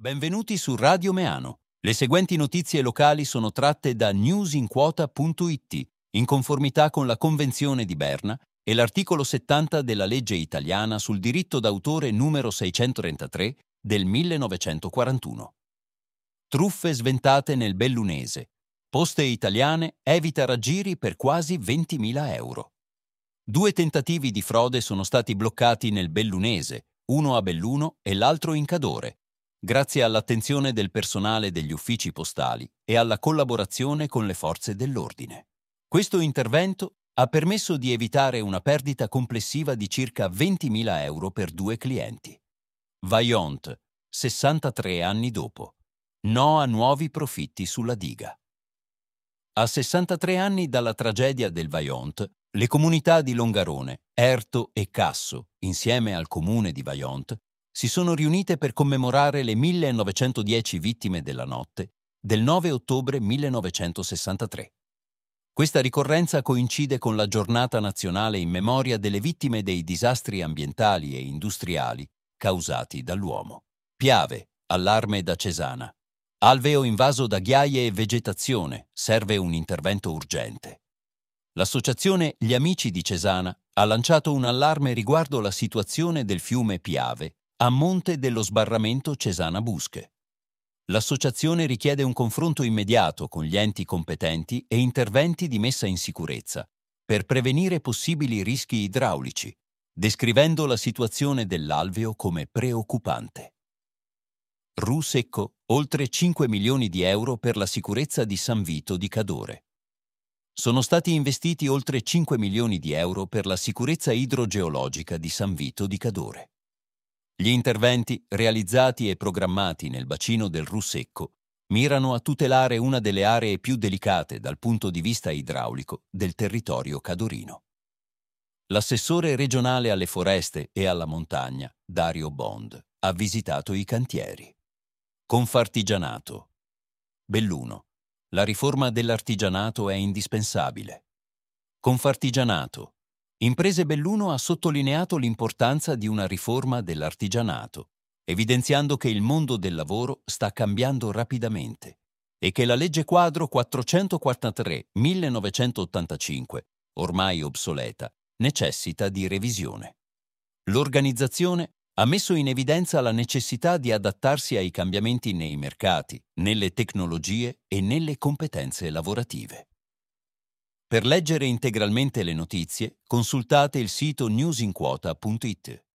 Benvenuti su Radio Meano. Le seguenti notizie locali sono tratte da newsinquota.it, in conformità con la Convenzione di Berna e l'articolo 70 della legge italiana sul diritto d'autore numero 633 del 1941. Truffe sventate nel Bellunese. Poste Italiane evita raggiri per quasi 20.000 euro. 2 tentativi di frode sono stati bloccati nel Bellunese, uno a Belluno e l'altro in Cadore, grazie all'attenzione del personale degli uffici postali e alla collaborazione con le forze dell'ordine. Questo intervento ha permesso di evitare una perdita complessiva di circa 20.000 euro per 2 clienti. Vaillant, 63 anni dopo. No a nuovi profitti sulla diga. A 63 anni dalla tragedia del Vaillant, le comunità di Longarone, Erto e Casso, insieme al comune di Vaillant, si sono riunite per commemorare le 1910 vittime della notte del 9 ottobre 1963. Questa ricorrenza coincide con la giornata nazionale in memoria delle vittime dei disastri ambientali e industriali causati dall'uomo. Piave, allarme da Cesana. Alveo invaso da ghiaie e vegetazione, serve un intervento urgente. L'associazione Gli Amici di Cesana ha lanciato un allarme riguardo la situazione del fiume Piave a monte dello sbarramento Cesana-Busche. L'associazione richiede un confronto immediato con gli enti competenti e interventi di messa in sicurezza per prevenire possibili rischi idraulici, descrivendo la situazione dell'alveo come preoccupante. Ru Secco, oltre 5 milioni di euro per la sicurezza di San Vito di Cadore. Sono stati investiti oltre 5 milioni di euro per la sicurezza idrogeologica di San Vito di Cadore. Gli interventi realizzati e programmati nel bacino del Ru Secco mirano a tutelare una delle aree più delicate dal punto di vista idraulico del territorio cadorino. L'assessore regionale alle foreste e alla montagna, Dario Bond, ha visitato i cantieri. Confartigianato. Belluno. La riforma dell'artigianato è indispensabile. Confartigianato. Imprese Belluno ha sottolineato l'importanza di una riforma dell'artigianato, evidenziando che il mondo del lavoro sta cambiando rapidamente e che la legge quadro 443/1985, ormai obsoleta, necessita di revisione. L'organizzazione ha messo in evidenza la necessità di adattarsi ai cambiamenti nei mercati, nelle tecnologie e nelle competenze lavorative. Per leggere integralmente le notizie, consultate il sito newsinquota.it.